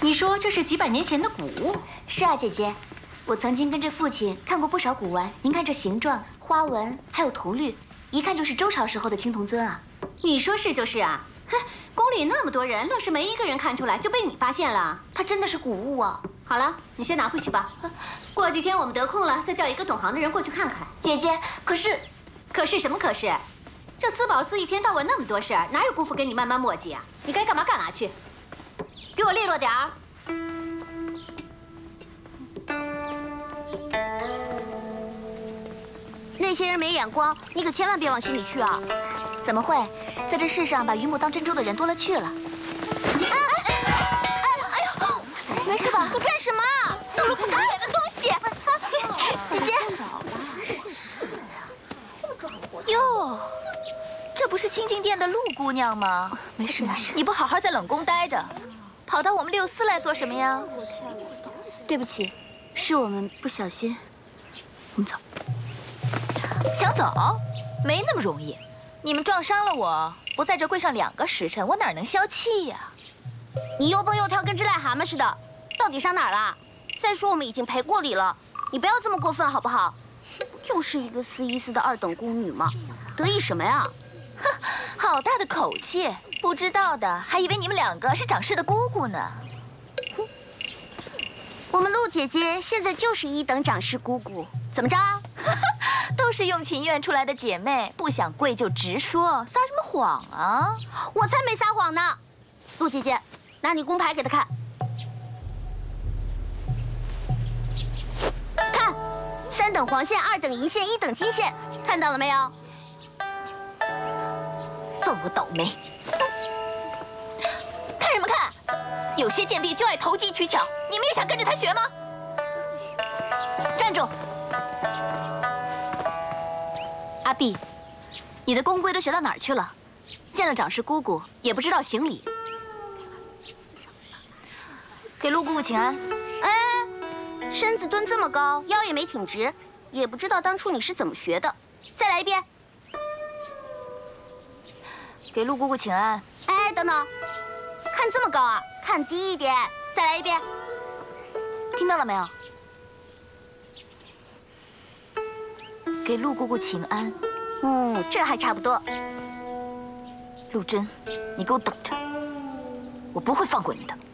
你说这是几百年前的古物？ 是啊，姐姐，我曾经跟着父亲看过不少古玩。您看这形状、花纹，还有铜绿，一看就是周朝时候的青铜尊啊。 你说是就是啊。哼，宫里那么多人，愣是没一个人看出来，就被你发现了。 它真的是古物啊！ 好了，你先拿回去吧。过几天我们得空了，再叫一个懂行的人过去看看。 姐姐，可是什么可是？这司宝司一天到晚那么多事儿，哪有功夫跟你慢慢磨叽啊？你该干嘛干嘛去，给我利落点儿。 那些人没眼光，你可千万别往心里去啊！怎么会？在这世上把榆木当珍珠的人多了去了。哎呦，没事吧？你干什么？走路不长眼的东西！姐姐。哟，这不是清净殿的陆姑娘吗？没事没事。你不好好在冷宫待着，跑到我们六司来做什么呀？对不起，是我们不小心。我们走。想走？没那么容易。你们撞伤了我，不在这跪上2个时辰，我哪能消气呀？你又蹦又跳，跟只癞蛤蟆似的，到底伤哪儿了？再说我们已经赔过礼了，你不要这么过分好不好？就是一个司一司的2等宫女嘛，得意什么呀？哼，好大的口气！不知道的还以为你们2个是长氏的姑姑呢。我们陆姐姐现在就是1等长氏姑姑，怎么着？都是用情愿出来的姐妹，不想跪就直说，撒什么谎啊？我才没撒谎呢！陆姐姐，拿你宫牌给她看，看，3等黄线，2等银线，1等金线，看到了没有？算我倒霉！看什么看？有些贱婢就爱投机取巧，你们也想跟着她学吗？站住！阿碧，你的宫规都学到哪儿去了？见了长氏姑姑也不知道行礼。给陆姑姑请安。哎，身子蹲这么高，腰也没挺直，也不知道当初你是怎么学的。再来一遍。给陆姑姑请安。哎，等等，看这么高啊，看低一点。再来一遍。听到了没有？给陆姑姑请安。这还差不多。陆贞，你给我等着，我不会放过你的。